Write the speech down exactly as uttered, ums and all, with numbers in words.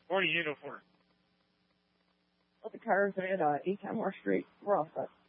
What do you need it for? Put the cars at uh, eight Kenmore Street. We're all set.